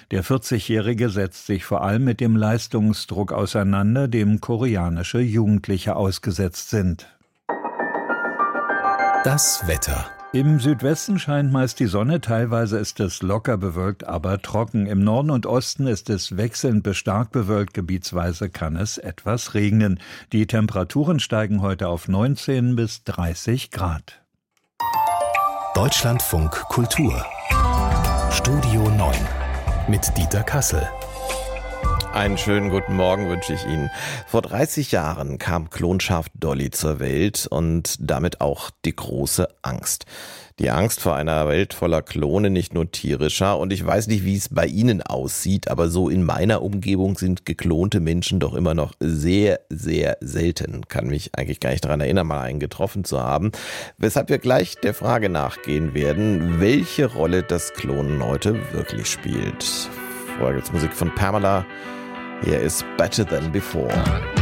Der 40-Jährige setzt sich vor allem mit dem Leistungsdruck auseinander, dem koreanische Jugendliche ausgesetzt sind. Das Wetter. Im Südwesten scheint meist die Sonne, teilweise ist es locker bewölkt, aber trocken. Im Norden und Osten ist es wechselnd bis stark bewölkt, gebietsweise kann es etwas regnen. Die Temperaturen steigen heute auf 19 bis 30 Grad. Deutschlandfunk Kultur. Studio 9 mit Dieter Kassel. Einen schönen guten Morgen wünsche ich Ihnen. Vor 30 Jahren kam Klonschaf Dolly zur Welt und damit auch die große Angst. Die Angst vor einer Welt voller Klone, nicht nur tierischer. Und ich weiß nicht, wie es bei Ihnen aussieht, aber so in meiner Umgebung sind geklonte Menschen doch immer noch sehr, sehr selten. Kann mich eigentlich gar nicht daran erinnern, mal einen getroffen zu haben. Weshalb wir gleich der Frage nachgehen werden, welche Rolle das Klonen heute wirklich spielt. Vorher gibt's Musik von Pamela. Hier ist Better Than Before.